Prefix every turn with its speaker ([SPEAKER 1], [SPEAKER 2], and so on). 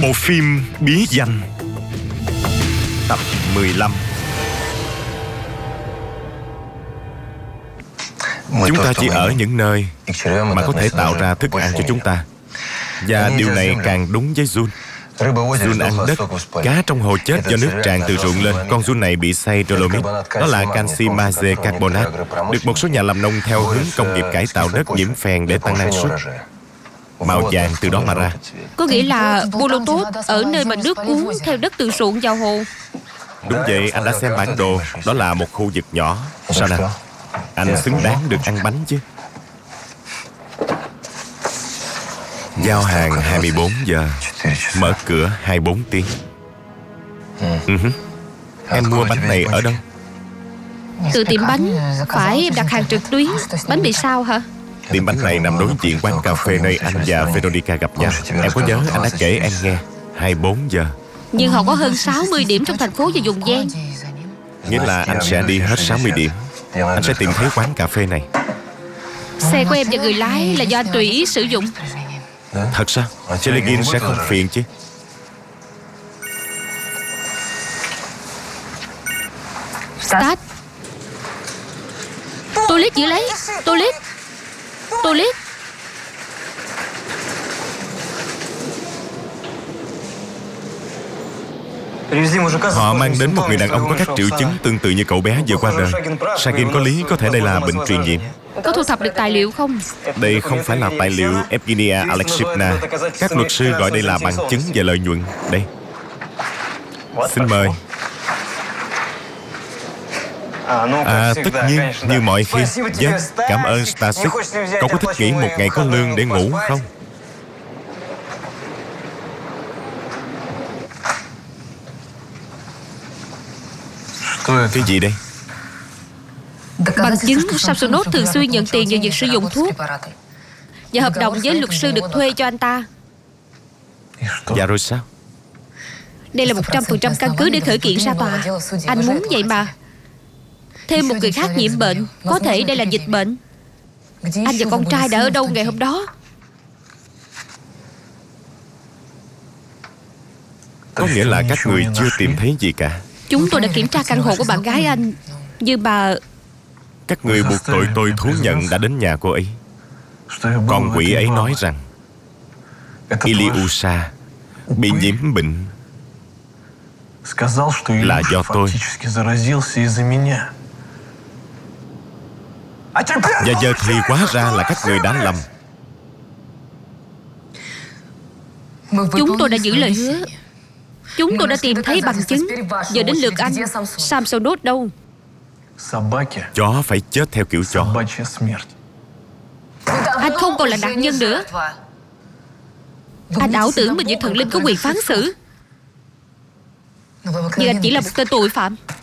[SPEAKER 1] Bộ phim bí danh tập 15. Chúng ta chỉ ở những nơi mà có thể tạo ra thức ăn cho chúng ta. Và điều này càng đúng với Jun. Jun ăn đất. Cá trong hồ chết do nước tràn từ ruộng lên. Con Jun này bị say dolomite. Đó là canxi magie carbonate, được một số nhà làm nông theo hướng công nghiệp cải tạo đất nhiễm phèn để tăng năng suất. Màu vàng từ đó mà ra.
[SPEAKER 2] Có nghĩa là Bolotov ở nơi mà nước cuốn theo đất từ ruộng vào hồ.
[SPEAKER 1] Đúng vậy, anh đã xem bản đồ. Đó là một khu vực nhỏ. Sao nào? Anh xứng đáng được ăn bánh chứ. Giao hàng 24 giờ, mở cửa 24 tiếng. Em mua bánh này ở đâu?
[SPEAKER 2] Từ tiệm bánh. Phải, em đặt hàng trực tuyến. Bánh bị sao hả?
[SPEAKER 1] Tiệm bánh này nằm đối diện quán cà phê nơi anh và Veronica gặp nhau. Em có nhớ anh đã kể em nghe 24 giờ.
[SPEAKER 2] Nhưng họ có hơn 60 điểm trong thành phố và vùng ven.
[SPEAKER 1] Nghĩa là anh sẽ đi hết 60 điểm. Anh sẽ tìm thấy quán cà phê này.
[SPEAKER 2] Xe của em và người lái là do anh tùy ý sử dụng.
[SPEAKER 1] Thật sao? Chelegin sẽ không phiền chứ?
[SPEAKER 2] Start. Toilet giữ lấy. Toilet. Toilet.
[SPEAKER 1] Họ mang đến một người đàn ông có các triệu chứng tương tự như cậu bé vừa qua đời. Sagin có lý, có thể đây là bệnh truyền nhiễm.
[SPEAKER 2] Có thu thập được tài liệu không?
[SPEAKER 1] Đây không phải là tài liệu Evgenia Alexeyevna. Các luật sư gọi đây là bằng chứng về lợi nhuận. Đây. Xin mời. Tất nhiên, như mọi khi. Vâng, cảm ơn Stasik. Cậu có thích nghỉ một ngày có lương để ngủ không? Cái gì đây?
[SPEAKER 2] Bằng chứng Samsonov thường xuyên nhận tiền nhờ việc sử dụng thuốc. Và hợp đồng với luật sư được thuê cho anh ta.
[SPEAKER 1] Dạ rồi sao?
[SPEAKER 2] Đây là 100% căn cứ để khởi kiện ra tòa. Anh muốn vậy mà. Thêm một người khác nhiễm bệnh. Có thể đây là dịch bệnh. Anh và con trai đã ở đâu ngày hôm đó?
[SPEAKER 1] Có nghĩa là các người chưa tìm thấy gì cả.
[SPEAKER 2] Chúng tôi đã kiểm tra căn hộ của bạn gái anh. Nhưng mà
[SPEAKER 1] các người buộc tội tôi thú nhận đã đến nhà cô ấy. Con quỷ ấy nói rằng Ilyusha bị nhiễm bệnh là do tôi. Và giờ thì hóa ra là các người đã lầm.
[SPEAKER 2] chúng tôi đã giữ lời hứa. Chúng tôi đã tìm thấy bằng chứng. Giờ đến lượt anh. Samsonov đâu?
[SPEAKER 1] Chó phải chết theo kiểu chó.
[SPEAKER 2] Anh không còn là nạn nhân nữa. Anh ảo tưởng mình như thần linh có quyền phán xử. Nhưng anh chỉ là một tên tội phạm.